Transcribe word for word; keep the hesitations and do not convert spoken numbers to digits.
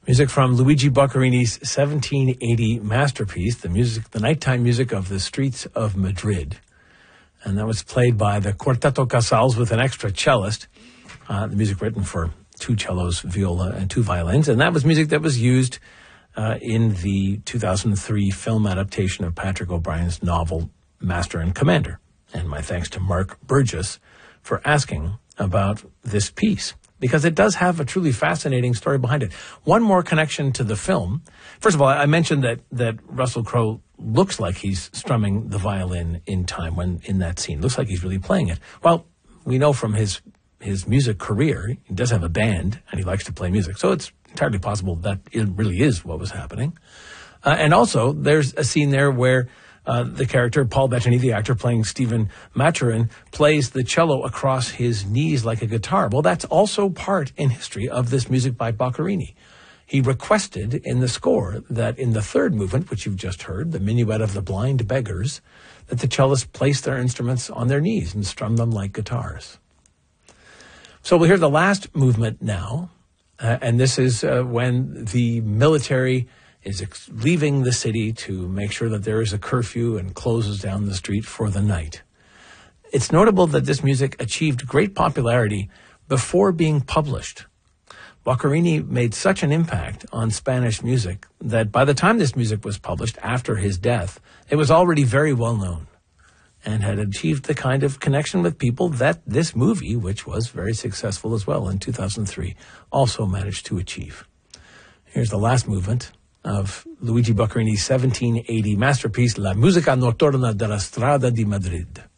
Music from Luigi Boccherini's seventeen eighty masterpiece, the music, the nighttime music of the streets of Madrid. And that was played by the Quarteto Casals with an extra cellist. Uh, the music written for two cellos, viola, and two violins. And that was music that was used uh, in the two thousand three film adaptation of Patrick O'Brien's novel, Master and Commander. And my thanks to Mark Burgess for asking about this piece, because it does have a truly fascinating story behind it. One more connection to the film. First of all, I mentioned that, that Russell Crowe looks like he's strumming the violin in time when in that scene. Looks like he's really playing it. Well, we know from his his music career, he does have a band and he likes to play music. So it's entirely possible that it really is what was happening. Uh, and also, there's a scene there where Uh, the character, Paul Bettany, the actor playing Stephen Maturin, plays the cello across his knees like a guitar. Well, that's also part in history of this music by Boccherini. He requested in the score that in the third movement, which you've just heard, the Minuet of the Blind Beggars, that the cellists place their instruments on their knees and strum them like guitars. So we'll hear the last movement now, uh, and this is uh, when the military is ex- leaving the city to make sure that there is a curfew and closes down the street for the night. It's notable that this music achieved great popularity before being published. Boccherini made such an impact on Spanish music that by the time this music was published after his death, it was already very well known and had achieved the kind of connection with people that this movie, which was very successful as well in two thousand three, also managed to achieve. Here's the last movement of Luigi Boccherini's seventeen eighty masterpiece, La Musica Notturna della Strada di Madrid.